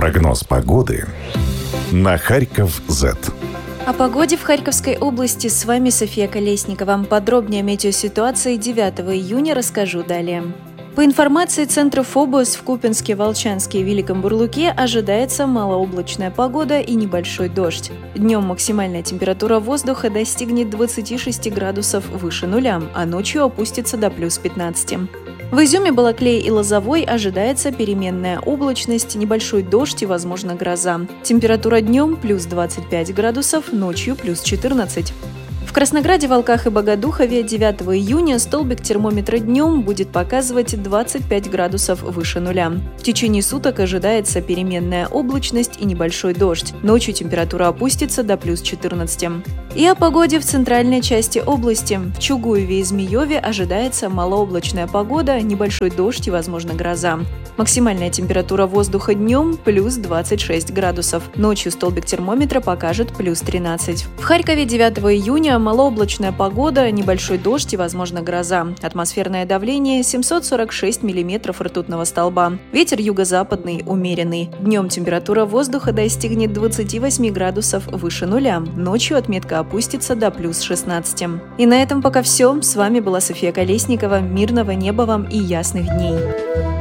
Прогноз погоды на Харьков.Z. О погоде в Харьковской области с вами София Колесникова. Подробнее о метеоситуации 9 июня расскажу далее. По информации Центра ФОБОС, в Купянске, Волчанске и Великом Бурлуке ожидается малооблачная погода и небольшой дождь. Днем максимальная температура воздуха достигнет 26 градусов выше нуля, а ночью опустится до плюс 15. В Изюме, Балаклее и Лозовой ожидается переменная облачность, небольшой дождь и, возможно, гроза. Температура днем плюс 25 градусов, ночью плюс 14. В Краснограде, Волках и Богодухове 9 июня столбик термометра днем будет показывать 25 градусов выше нуля. В течение суток ожидается переменная облачность и небольшой дождь. Ночью температура опустится до плюс 14. И о погоде в центральной части области. В Чугуеве и Змееве ожидается малооблачная погода, небольшой дождь и, возможно, гроза. Максимальная температура воздуха днем плюс 26 градусов. Ночью столбик термометра покажет плюс 13. В Харькове 9 июня малооблачная погода, небольшой дождь и, возможно, гроза. Атмосферное давление 746 миллиметров ртутного столба. Ветер юго-западный, умеренный. Днем температура воздуха достигнет 28 градусов выше нуля. Ночью отметка опустится до плюс 16. И на этом пока все. С вами была София Колесникова. Мирного неба вам и ясных дней.